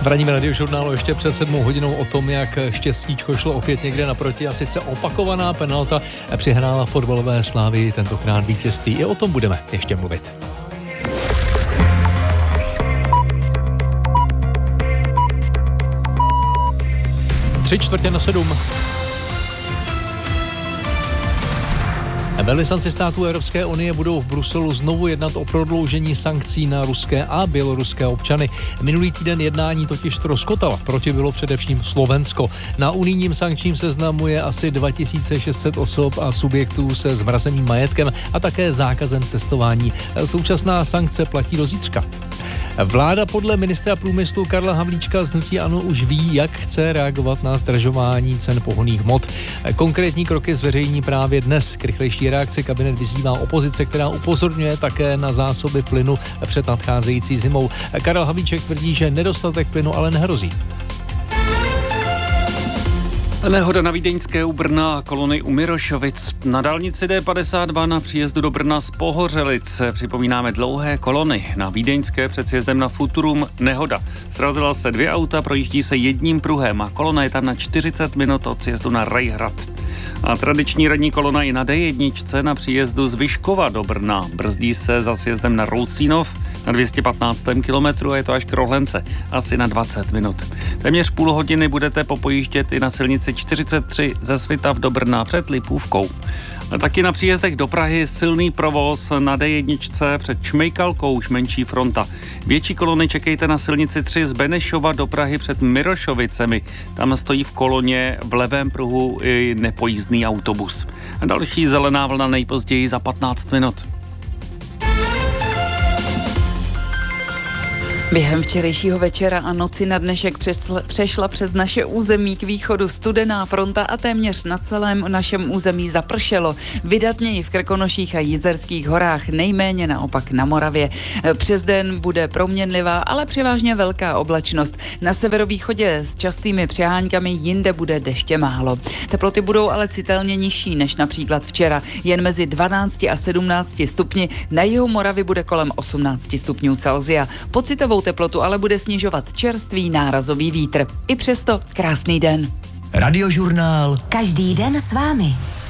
V ranním radiožurnálu ještě před 7 hodinou o tom, jak štěstíčko šlo opět někde naproti a sice opakovaná penalta přihrála fotbalové Slávii tentokrát vítězství. I o tom budeme ještě mluvit. Tři čtvrtě na 7. Velvyslanci států Evropské unie budou v Bruselu znovu jednat o prodloužení sankcí na ruské a běloruské občany. Minulý týden jednání totiž ztroskotala. Proti bylo především Slovensko. Na unijním sankčním seznamu je asi 2600 osob a subjektů se zmrazeným majetkem a také zákazem cestování. Současná sankce platí do zítřka. Vláda podle ministra průmyslu Karla Havlíčka z hnutí ANO už ví, jak chce reagovat na zdražování cen pohonných hmot. Konkrétní kroky zveřejní právě dnes. K rychlejší reakci kabinet vyzývá opozice, která upozorňuje také na zásoby plynu před nadcházející zimou. Karel Havlíček tvrdí, že nedostatek plynu ale nehrozí. Nehoda na Vídeňské u Brna a kolony u Mirošovic. Na dálnici D52 na příjezdu do Brna z Pohořelic připomínáme dlouhé kolony. Na Vídeňské před sjezdem na Futurum nehoda. Srazila se 2 auta, projíždí se jedním pruhem a kolona je tam na 40 minut od sjezdu na Rejhrad. A tradiční ranní kolona i na D1 na příjezdu z Vyškova do Brna. Brzdí se za sjezdem na Roucínov na 215. kilometru a je to až k Rohlence, asi na 20 minut. Téměř půl hodiny budete popojíždět i na silnici 43 ze Svitav do Brna před Lipůvkou. A taky na příjezdech do Prahy silný provoz na D1 před Šmejkalkou, už menší fronta. Větší kolony čekejte na silnici 3 z Benešova do Prahy před Mirošovicemi. Tam stojí v koloně v levém pruhu i nepojízdný autobus. A další zelená vlna nejpozději za 15 minut. Během včerejšího večera a noci na dnešek přešla přes naše území k východu studená fronta a téměř na celém našem území zapršelo. Vydatněji v Krkonoších a Jizerských horách, nejméně naopak na Moravě. Přes den bude proměnlivá, ale převážně velká oblačnost. Na severovýchodě s častými přeháňkami, jinde bude deště málo. Teploty budou ale citelně nižší než například včera. Jen mezi 12 a 17 stupni, na jihu Moravy bude kolem 18 stupňů Celsia. Pocitovou teplotu ale bude snižovat čerstvý nárazový vítr. I přesto krásný den. Radiožurnál. Každý den s vámi.